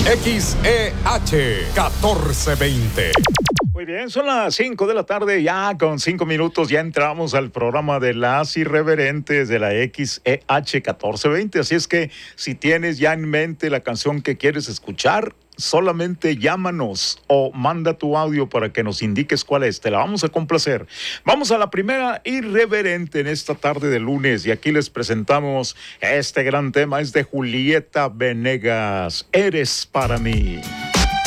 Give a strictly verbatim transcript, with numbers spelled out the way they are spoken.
X E H catorce veinte. Muy bien, son las cinco de la tarde, ya con cinco minutos ya entramos al programa de las irreverentes de la X E H catorce veinte, así es que si tienes ya en mente la canción que quieres escuchar, solamente llámanos o manda tu audio para que nos indiques cuál es, te la vamos a complacer. Vamos a la primera irreverente en esta tarde de lunes y aquí les presentamos este gran tema, es de Julieta Venegas, Eres para mí.